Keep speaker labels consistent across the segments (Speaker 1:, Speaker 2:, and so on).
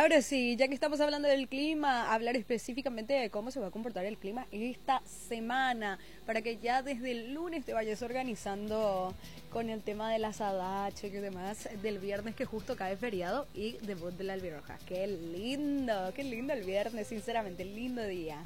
Speaker 1: Ahora sí, ya que estamos hablando del clima, hablar específicamente de cómo se va a comportar el clima esta semana, para que ya desde el lunes te vayas organizando con el tema de las adache y demás, del viernes que justo cae feriado y debut de la albirroja. Qué lindo el viernes, sinceramente, lindo día.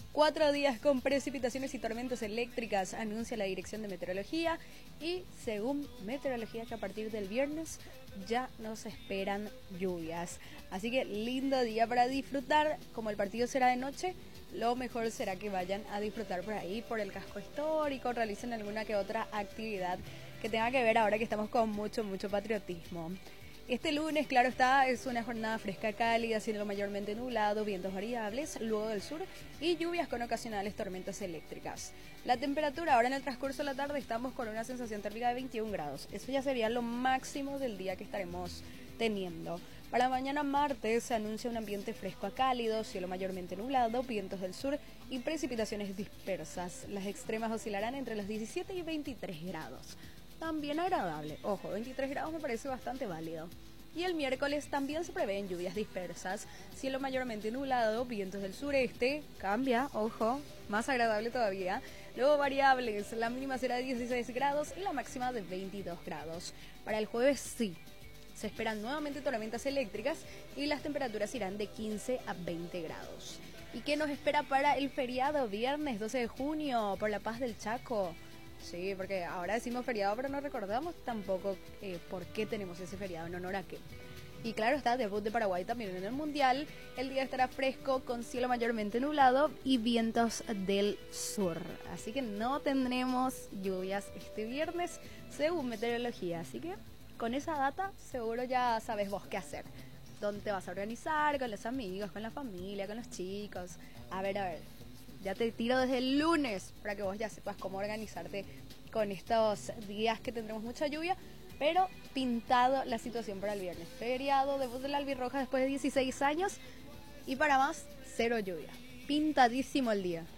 Speaker 1: 4 días con precipitaciones y tormentas eléctricas, anuncia la Dirección de Meteorología, y según Meteorología que a partir del viernes ya nos esperan lluvias. Así que lindo día para disfrutar. Como el partido será de noche, lo mejor será que vayan a disfrutar por ahí, por el casco histórico, realicen alguna que otra actividad que tenga que ver ahora que estamos con mucho patriotismo. Este lunes, claro está, es una jornada fresca cálida, cielo mayormente nublado, vientos variables, luego del sur y lluvias con ocasionales tormentas eléctricas. La temperatura ahora en el transcurso de la tarde estamos con una sensación térmica de 21 grados. Eso ya sería lo máximo del día que estaremos teniendo. Para mañana martes se anuncia un ambiente fresco a cálido, cielo mayormente nublado, vientos del sur y precipitaciones dispersas. Las extremas oscilarán entre los 17 y 23 grados. También agradable. Ojo, 23 grados me parece bastante válido. Y el miércoles también se prevén lluvias dispersas, cielo mayormente nublado, vientos del sureste, cambia, ojo, más agradable todavía. Luego variables, la mínima será de 16 grados y la máxima de 22 grados. Para el jueves sí, se esperan nuevamente tormentas eléctricas y las temperaturas irán de 15 a 20 grados. ¿Y qué nos espera para el feriado viernes 12 de junio por la Paz del Chaco? Sí, porque ahora decimos feriado, pero no recordamos tampoco por qué tenemos ese feriado, en honor a qué. Y claro está, debut de Paraguay también en el Mundial. El día estará fresco, con cielo mayormente nublado y vientos del sur. Así que no tendremos lluvias este viernes, según meteorología. Así que con esa data seguro ya sabes vos qué hacer. ¿Dónde te vas a organizar? Con los amigos, con la familia, con los chicos. A ver. Ya te tiro desde el lunes para que vos ya sepas cómo organizarte con estos días que tendremos mucha lluvia, pero pintado la situación para el viernes. Feriado, debut de la albirroja después de 16 años y para más, cero lluvia. Pintadísimo el día.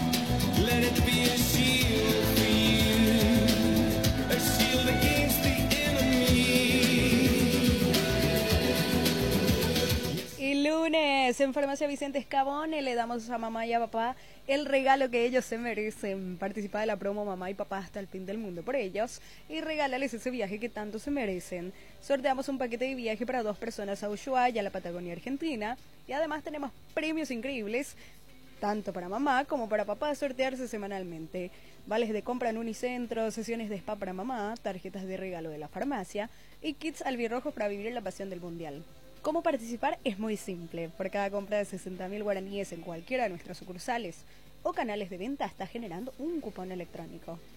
Speaker 1: Let it be a shield for you, a shield against the enemy. Y lunes en Farmacia Vicente Escabone le damos a mamá y a papá el regalo que ellos se merecen. Participa de la promo Mamá y Papá hasta el fin del mundo por ellos y regálales ese viaje que tanto se merecen. Sorteamos un paquete de viaje para 2 personas a Ushuaia, a la Patagonia Argentina, y además tenemos premios increíbles tanto para mamá como para papá, a sortearse semanalmente. Vales de compra en Unicentro, sesiones de spa para mamá, tarjetas de regalo de la farmacia y kits albirrojos para vivir la pasión del mundial. ¿Cómo participar? Es muy simple. Por cada compra de 60.000 guaraníes en cualquiera de nuestras sucursales o canales de venta está generando un cupón electrónico.